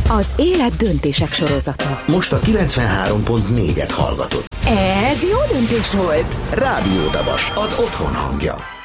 Az élet döntések sorozata. Most a 93.4-et hallgatod. Ez jó döntés volt. Rádió Dabas, az otthon hangja.